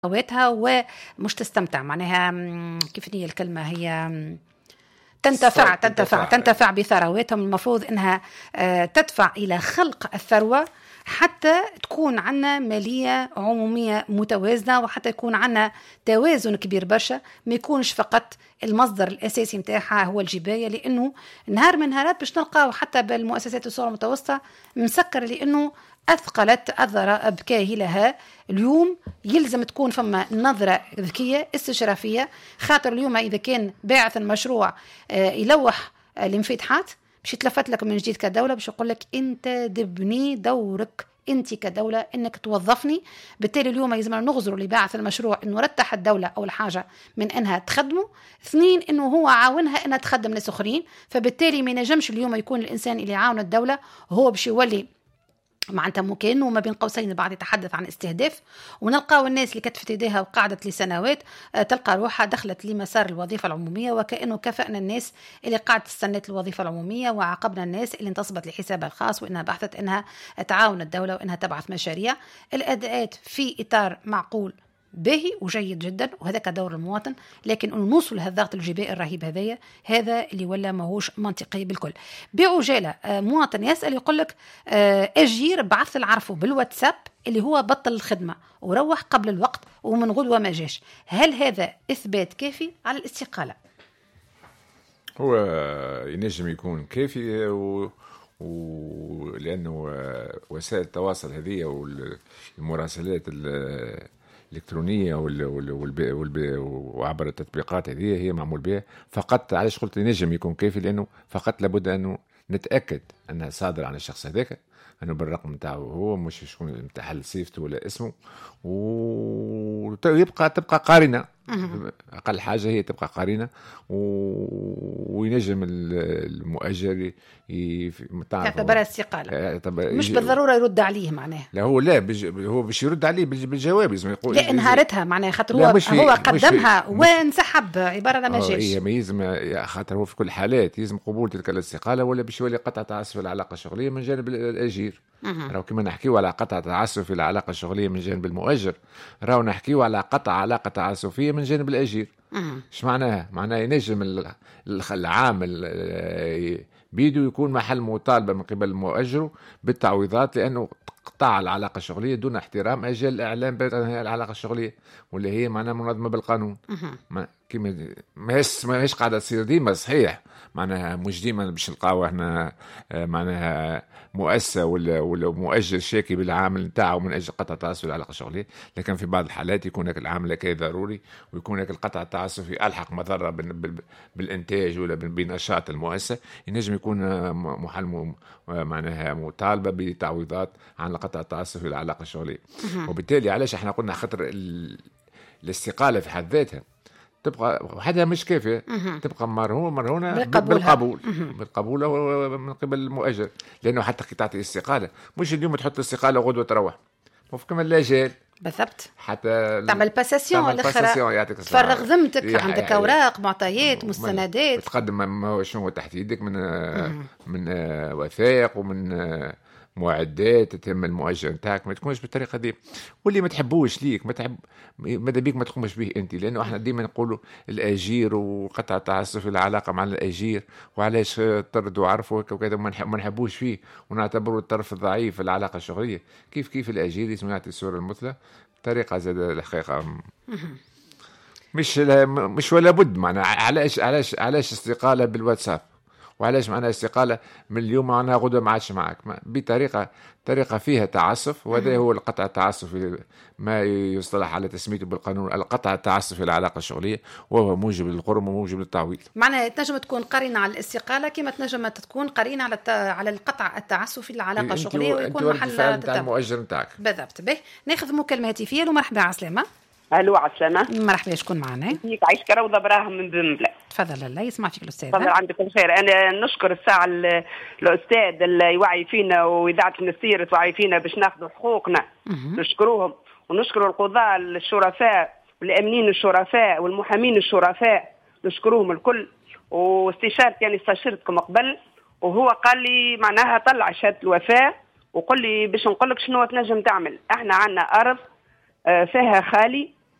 ثرواتها ومش تستمتع، معناها كيف هي الكلمة، هي تنتفع بثرواتهم. المفروض انها تدفع الى خلق الثروة حتى تكون عنا مالية عمومية متوازنة، وحتى يكون عنا توازن كبير برشا، ما يكونش فقط المصدر الأساسي متاعها هو الجباية، لأنه نهار من نهارات باش نلقاو حتى بالمؤسسات الصغرى المتوسطة مسكر، لأنه أثقلت الضرائب كاهلها. اليوم يلزم تكون فما نظرة ذكية استشرافية، خاطر اليوم إذا كان باعث المشروع يلوح الانفتاحات باش يتلفت لك من جديد كدولة، باش يقول لك أنت دبني دورك أنت كدولة إنك توظفني. بالتالي اليوم يلزمنا نغزروا لباعث المشروع إنه رتح الدولة أول حاجة من إنها تخدمه، اثنين إنه هو عاونها إنها تخدم ناس آخرين. فبالتالي ما ينجمش اليوم يكون الإنسان اللي عاون الدولة هو باش يولي معناتها ممكن وما بين قوسين البعض يتحدث عن استهداف. ونلقاو الناس اللي كتفت يديها وقعدت لسنوات تلقى روحها دخلت لمسار الوظيفة العمومية، وكأنه كفأنا الناس اللي قعدت استنت الوظيفة العمومية، وعاقبنا الناس اللي انتصبت لحسابها الخاص وإنها بحثت إنها تعاون الدولة وإنها تبعث مشاريع. الأداءات في إطار معقول باهي وجيد جدا، وهذاك دور المواطن، لكن نوصل لهذا الضغط الجبائي الرهيب هذا اللي ولا ماهوش منطقي بالكل. بعجاله مواطن يسأل يقول لك أجير بعث العرفه بالواتساب اللي هو بطل الخدمة وروح قبل الوقت ومن غدوة ما جاش، هل هذا إثبات كافي على الاستقالة؟ هو ينجم يكون كافي لأنه وسائل التواصل هذه والمراسلات الإلكترونية وعبر التطبيقات هذه هي معمول بها فقط. علاش قلت ينجم يكون كافي؟ لأنه فقط لابد أنه نتأكد أنها صادرة عن الشخص هذاك، أنه بالرقم متاعه هو مش شكون متحل سيفته ولا اسمه، تبقى قارنة. أقل حاجة هي تبقى قارنة، وينجم المؤجر تعتبر استقالة، مش بالضرورة يرد عليه معناه. لا هو هو باش يرد عليه بالجواب، لازم يقول لا انهارتها معناه، خاطر هو قدمها وانسحب عبارة ما جاش. هي ما يلزم، خاطر هو في كل الحالات يلزم قبول تلك الاستقالة، ولا باش يولي قطع تعسف العلاقة الشغلية من جانب الأجير. راهو كما نحكيو على قطع تعسف العلاقة الشغلية من جانب المؤجر، راهو نحكيو على قطع علاقة تعسفية من جانب الأجير. ايش معناها؟ معناها ينجم العامل بيدو يكون محل مطالبة من قبل المؤجر بالتعويضات، لأنه قطع العلاقة الشغلية دون احترام أجل الإعلام بأنها العلاقة الشغلية، واللي هي معناها منظمة بالقانون. كما ماهيش قاعدة تصير ديما، صحيح معناها مش ديما باش نلقاو احنا معناها مؤسسة ولا مؤجر شاكي بالعامل نتاعو من أجل قطع التعسف العلاقة الشغلية، لكن في بعض الحالات يكون هناك العامل كي ضروري، ويكون هناك القطع التعسفي ألحق مضرة بالإنتاج ولا بنشاط المؤسسة، ينجم يكون محل معناها مطالبة بتعويضات عن القطع التعسفي العلاقة الشغلية. وبالتالي علاش احنا قلنا خطر الاستقالة في حد ذاتها تبقى وحدها مش كافية، تبقى مرهونة بالقبول من قبل المؤجر، لأنه حتى كي تعطي استقالة مش اليوم تحط استقالة وغدوة تروح، وفي اللاجال بالضبط حتى تعمل باساسيون الاخرى، تفرغ ذمتك، عندك اوراق معطيات مستندات، تقدم شنو تحت يدك من وثائق ومن معدات تتم المؤجر نتاعك، ما تكونش بالطريقه دي. واللي ما تحبوش ليك ماذا بيك ما تقومش به انت، لانه احنا ديما نقولوا الاجير وقطع تعسف العلاقه مع الاجير، وعلاش طرد وعرفوا وكذا ما نحبوش فيه ونعتبره الطرف الضعيف في العلاقه الشغليه. كيف الاجير لازم يعطي الصوره المثلى بطريقه زاد الحقيقه مش ولا بد. معنا علاش استقاله بالواتساب، وعلاش معنا استقالة من اليوم معنا غدا ما عادش معك بطريقة فيها تعسف. وهذا هو القطع التعسفي، ما يصطلح على تسميته بالقانون القطع التعسفي العلاقة الشغلية، وهو موجب للغرم وموجب للتعويض. معناها تنجم تكون قرينة على الاستقالة كما تنجم تكون قرينة على القطع التعسفي العلاقة الشغلية، ويكون محل تاع المؤجر نتاعك. بالضبط. به ناخذ مكالمة هاتفية. مرحبا، عسلامة. الو عسلامة. مرحبا، شكون معنا؟ فيك عايش كروضة براهم من بنبلة. تفضل الله يسمع فيك الأستاذ. تفضل عندكم خير. أنا نشكر الساعة الأستاذ اللي يوعي فينا وإذاعة النسير توعي فينا باش ناخذ حقوقنا، نشكروهم. ونشكر القضاة الشرفاء والأمنين الشرفاء والمحامين الشرفاء، نشكروهم الكل. واستشارتي يعني استشرتكم قبل، وهو قال لي معناها طلع شهادة الوفاة وقل لي باش نقول لك شنو تنجم تعمل. احنا عندنا أرض فيها خالي